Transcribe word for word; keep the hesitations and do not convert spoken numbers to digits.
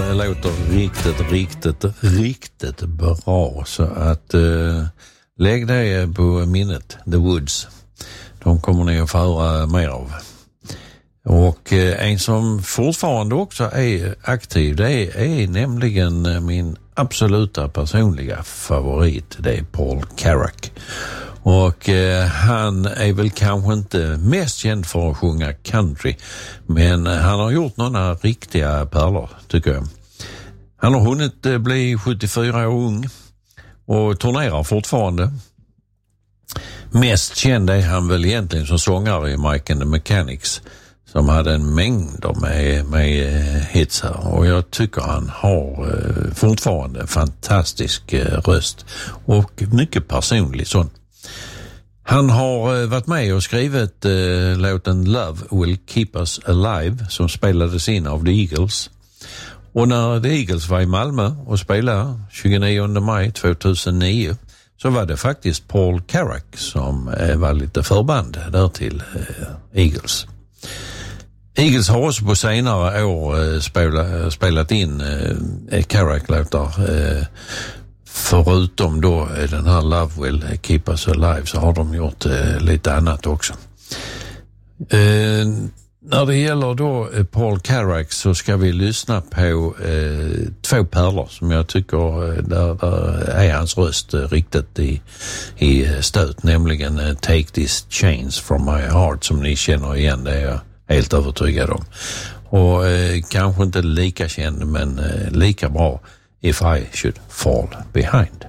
uh, låter riktigt, riktigt, riktigt bra. Så att uh, lägg det på minnet, The Woods. De kommer ni att få höra mer av. Och uh, en som fortfarande också är aktiv, det är, är nämligen min absoluta personliga favorit. Det är Paul Carrack. Och eh, han är väl kanske inte mest känd för att sjunga country, men han har gjort några riktiga pärlor, tycker jag. Han har hunnit eh, bli sjuttiofyra år ung och turnerar fortfarande. Mest känd är han väl egentligen som sångare i Mike and the Mechanics, som hade en mängd med, med hits här. Och jag tycker han har eh, fortfarande en fantastisk eh, röst och mycket personlig sån. Han har varit med och skrivit eh, låten Love Will Keep Us Alive som spelades in av The Eagles. Och när The Eagles var i Malmö och spelade tjugonionde maj tvåtusennio så var det faktiskt Paul Carrack som eh, var lite förband där till eh, Eagles. Eagles har också på senare år eh, spela, spelat in eh, Carrack-låtar. Eh, Förutom då den här Love Will Keep Us Alive så har de gjort eh, lite annat också. Eh, när det gäller då eh, Paul Carrack så ska vi lyssna på eh, två pärlor som jag tycker eh, där, där är hans röst eh, riktigt i, i stöt, nämligen eh, Take This Chains From My Heart som ni känner igen, det är jag helt övertygad om. Och eh, kanske inte lika känd men eh, lika bra, If I Should Fall Behind.